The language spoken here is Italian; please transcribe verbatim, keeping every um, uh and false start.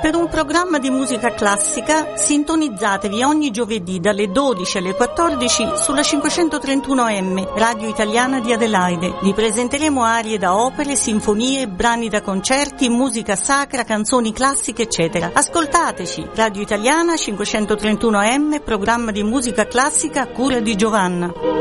Per un programma di musica classica sintonizzatevi ogni giovedì dalle dodici alle quattordici sulla cinquecentotrentuno emme, Radio Italiana di Adelaide. Vi presenteremo arie da opere, sinfonie, brani da concerti, musica sacra, canzoni classiche, eccetera. Ascoltateci, Radio Italiana cinquecentotrentuno emme, programma di musica classica a cura di Giovanna.